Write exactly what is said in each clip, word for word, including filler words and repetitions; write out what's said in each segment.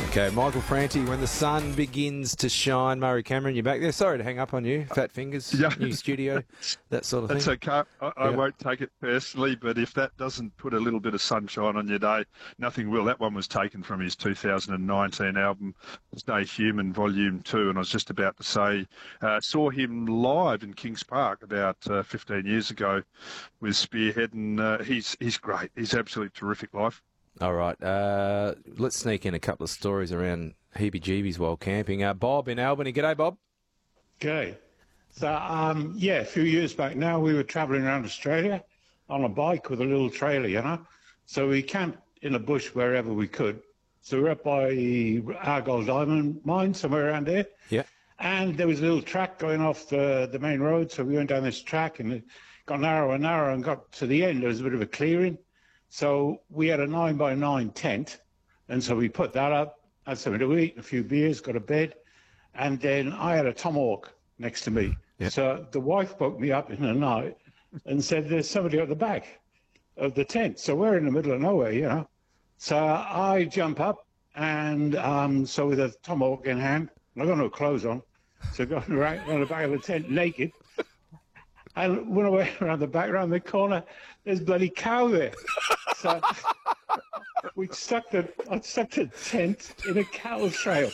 Okay, Michael Franti, when the sun begins to shine. Murray Cameron, you're back there. Sorry to hang up on you. Fat fingers, yeah. New studio, that sort of That's thing. That's okay. I, I yeah. won't take it personally, but if that doesn't put a little bit of sunshine on your day, nothing will. That one was taken from his two thousand nineteen album, Stay Human, Volume two, and I was just about to say, uh, saw him live in Kings Park about uh, fifteen years ago with Spearhead, and uh, he's, he's great. He's absolutely terrific live. All right, uh, let's sneak in a couple of stories around heebie-jeebies while camping. Uh, Bob in Albany. G'day, Bob. G'day. So, um, yeah, a few years back now, we were travelling around Australia on a bike with a little trailer, you know. So we camped in a bush wherever we could. So we're up by Argyle Diamond Mine, somewhere around there. Yeah. And there was a little track going off the, the main road. So we went down this track and it got narrower and narrower and got to the end. There was a bit of a clearing. So we had a nine by nine tent, and so we put that up, had something to eat, a few beers, got a bed, and then I had a tomahawk next to me. Yep. So the wife woke me up in the night and said, there's somebody at the back of the tent. So we're in the middle of nowhere, you know. So I jump up, and um, so with a tomahawk in hand, I've got no clothes on, so going right around the back of the tent naked. And when I went around the back, around the corner, there's bloody cow there. So we stuck the, I stuck the tent in a cattle trail.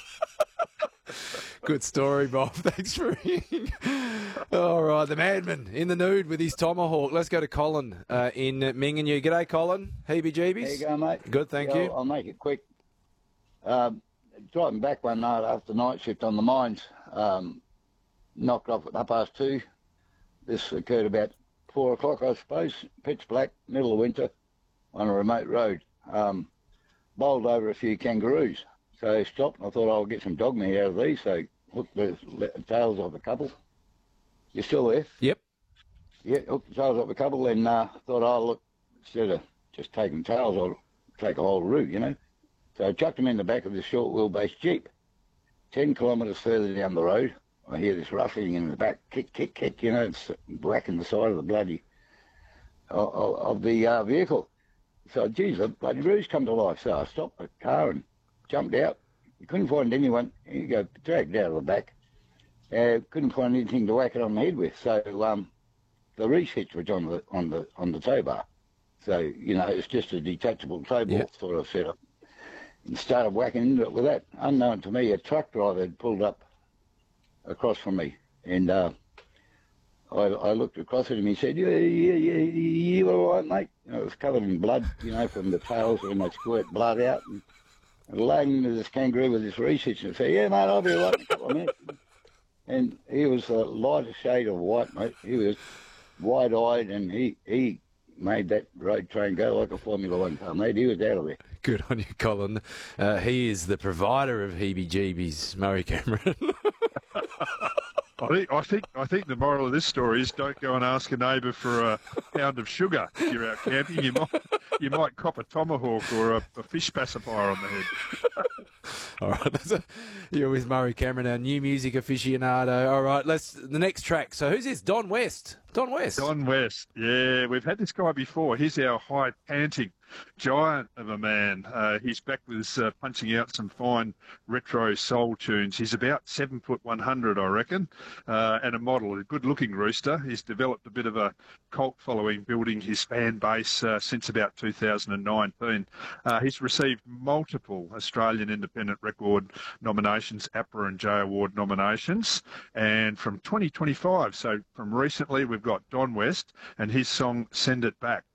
Good story, Bob. Thanks for ringing. All right, the madman in the nude with his tomahawk. Let's go to Colin uh, in Minginyu. G'day, Colin. Heebie-jeebies. There you go, mate. Good, thank yeah, you. I'll, I'll make it quick. Um, driving back one night after night shift on the mines, um, knocked off at half past two. This occurred about four o'clock, I suppose, pitch black, middle of winter, on a remote road. Um, bowled over a few kangaroos. So I stopped and I thought I'll get some dog meat out of these. So hooked the tails off a couple. You still there? Yep. Yeah, hooked the tails off a couple, and uh, thought, oh, look, instead of just taking tails, I'll take a whole root, you know. So I chucked them in the back of this short wheelbase Jeep. Ten kilometres further down the road, I hear this ruffling in the back, kick, kick, kick, you know, it's whacking the side of the bloody, of, of the uh, vehicle. So, geez, the bloody roof's come to life. So I stopped the car and jumped out. You couldn't find anyone. You go dragged out of the back. Uh, couldn't find anything to whack it on the head with. So um, the reese hitch was on the on the on the tow bar. So you know, it's just a detachable tow bar Yep. sort of setup. And started whacking into it with that. Unknown to me, a truck driver had pulled up across from me, and uh, I, I looked across at him. He said, "Yeah, yeah, yeah, you all right, mate?" You know, it was covered in blood, you know, from the tails when they squirt blood out. And, and laying into this kangaroo with this research and said, "Yeah, mate, I'll be all right in a couple of minutes." And he was a lighter shade of white, mate. He was wide-eyed, and he he made that road train go like a Formula One car, mate. He was out of there. Good on you, Colin. Uh, he is the provider of heebie-jeebies, Murray Cameron. I think, I think I think the moral of this story is don't go and ask a neighbour for a pound of sugar if you're out camping. You might you might cop a tomahawk or a, a fish pacifier on the head. All right, that's a, you're with Murray Cameron, our new music aficionado. All right, let's the next track. So who's this? Don West. Don West. Don West. Yeah, we've had this guy before. He's our high panting giant of a man. Uh, he's back with uh, punching out some fine retro soul tunes. He's about seven foot one hundred, I reckon, uh, and a model, a good-looking rooster. He's developed a bit of a cult following, building his fan base uh, since about two thousand nineteen. Uh, he's received multiple Australian Independent Record nominations, APRA and J Award nominations, and from twenty twenty-five, so from recently, we've got Don West and his song "Send It Back."